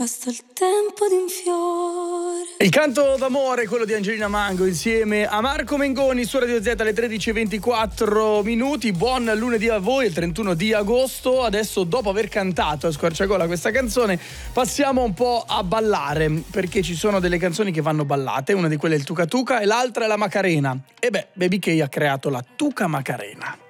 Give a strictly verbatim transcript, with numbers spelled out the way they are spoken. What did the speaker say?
basta il tempo di un fiore. Il canto d'amore, quello di Angelina Mango insieme a Marco Mengoni su Radio Z alle tredici e ventiquattro minuti. Buon lunedì a voi, il trentuno di agosto. Adesso, dopo aver cantato a squarciagola questa canzone, passiamo un po' a ballare, perché ci sono delle canzoni che vanno ballate. Una di quelle è il Tuca Tuca e l'altra è la Macarena. E beh, Baby K ha creato la Tuca Macarena.